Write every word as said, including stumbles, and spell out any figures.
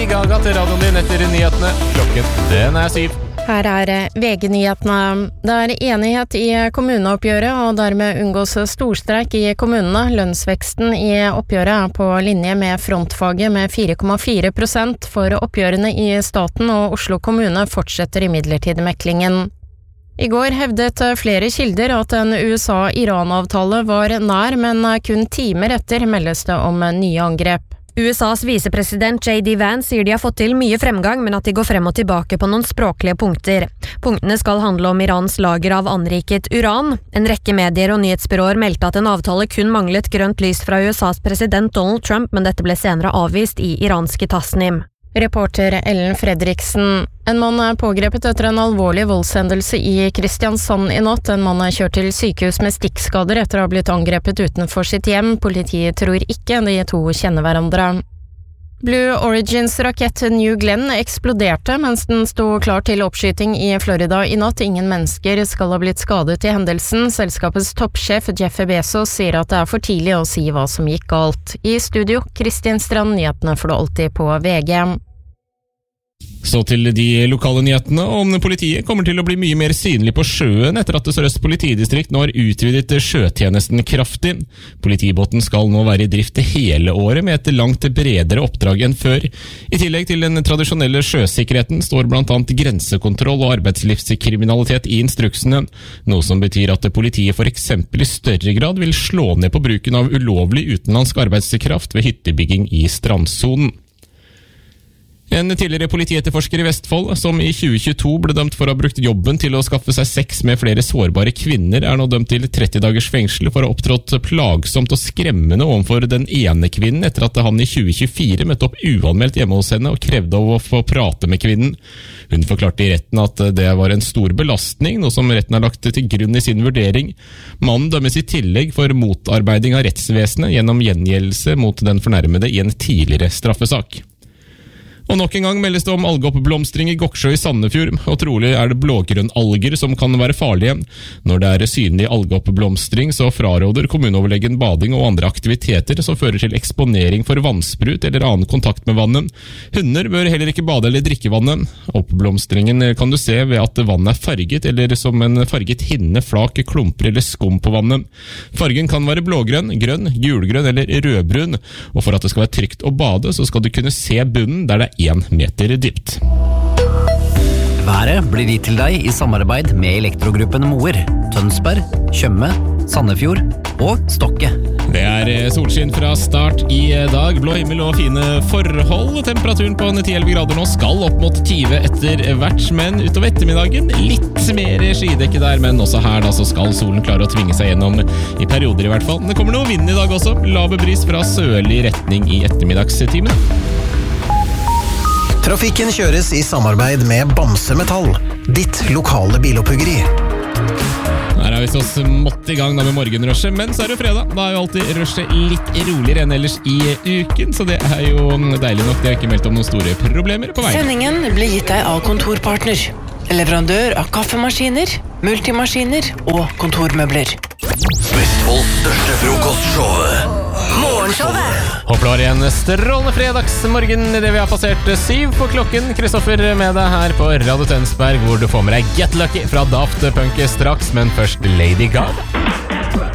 Lady Gaga til radioen din etter nyhetene. Klokken, den er syv. Her er V G-nyhetene. Det er enighet i kommuneoppgjøret, og dermed unngås storstreik i kommunene. Lønnsveksten i oppgjøret er på linje med frontfaget med fire komma fire prosent, for oppgjørene i staten og Oslo kommune fortsetter imidlertid meklingen. I går hevdet flere kilder at en U S A-Iran-avtale var nær, men kun timer etter meldes det om nye angrep. U S A's visepresident J D Vance sier de har fått til mye fremgang, men at de går frem og tilbake på noen språklige punkter. Punktene skal handle om Irans lager av anriket uran. En rekke medier og nyhetsbyråer meldte at en avtale kun manglet grønt lys fra U S A's president Donald Trump, men dette ble senere avvist i iranske Tasnim. Reporter Ellen Fredriksen. En mann er pågrepet etter en alvorlig voldshendelse i Kristiansand i natt. En mann er kjørt til sykehus med stikkskader etter å ha blitt angrepet utenfor sitt hjem. Politiet tror ikke de to kjenner hverandre. Blue Origins rakett New Glenn eksploderte mens den sto klar til oppskyting i Florida i natt. Ingen mennesker skal ha blitt skadet i hendelsen. Selskapets toppsjef Jeff Bezos sier at det er for tidlig å si hva som gikk galt. I studio, Kristin Strand, nyhetene får du alltid på V G. Så til de lokale nyhetene om politiet kommer til å bli mye mer synlig på sjøen etter at Sør-Øst politidistrikt nå har utvidet sjøtjenesten kraftig. Politibåten skal nå være i drift hele året med et langt bredere oppdrag enn før. I tillegg til den tradisjonelle sjøsikkerheten står blant annet grensekontroll og arbeidslivskriminalitet i instruksene, noe som betyr at politiet for eksempel i større grad vil slå ned på bruken av ulovlig utenlandsk arbeidskraft ved hyttebygging i strandsonen. En tidligere politietterforsker i Vestfold, som i tjue tjueto ble dømt for å ha brukt jobben til å skaffe seg sex med flere sårbare kvinner, er nå dømt til tretti dagers fengsel for å ha opptrådt plagsomt og skremmende overfor den ene kvinnen etter at han i tjue tjuefire møtte opp uanmeldt hjemme hos henne og krevde å få prate med kvinnen. Hun forklarte i retten at det var en stor belastning, noe som retten har lagt til grunn i sin vurdering. Mannen dømmes i tillegg for motarbeiding av rettsvesenet gjennom gjengjeldelse mot den fornærmede i en tidligere straffesak. Og nok en gang meldes det om algeoppblomstring i Goksjø i Sandefjord, og trolig er det blågrønnalger som kan være farlige. Når det er synlig algeoppblomstring, så fraråder kommuneoverlegen bading og andre aktiviteter som fører til eksponering for vannsprut eller annen kontakt med vannet. Hunder bør heller ikke bade eller drikke vannet. Oppblomstringen kan du se ved at vannet er farget, eller som en farget hinne, flak, klumper eller skum på vannet. Fargen kan være blågrønn, grønn, gulgrønn eller rødbrun, og for at det skal være trygt å bade, så skal du kunne se bunnen der det er én meter dypt. Været blir gitt til deg i samarbeid med Elektrogruppen Moer, Tønsberg, Tjøme, Sandefjord og Stokke. Det er solskinn fra start i dag, blå himmel og fine forhold. Temperaturen på ti til elleve grader nå skal opp mot tyve etter hvert, men utover ettermiddagen litt mer skydekke der, men også her da så skal solen klare å tvinge seg gjennom i perioder i hvert fall. Det kommer noe vind i dag også, lave bris fra sørlig retning i ettermiddagstimen. Trafikken kjøres i samarbeid med Bamse Metall, ditt lokale biloppuggeri. Her er vi så smått i gang da med morgenrushet, men så er det fredag. Da er jo alltid rushet litt roligere enn ellers i uken, så det er jo deilig nok. Det har ikke meldt om noen store problemer på veien. Sendingen blir gitt deg av Kontorpartner, leverandør av kaffemaskiner, multimaskiner og kontormøbler. Vestfolds største frokostshow, Morgenshowet. Håper du har en strålende fredagsmorgen i det vi har passert syv på klokken. Kristoffer med deg her på Radio Tønsberg, hvor du får med deg Get Lucky fra Daft Punk straks, men først Lady Gaga.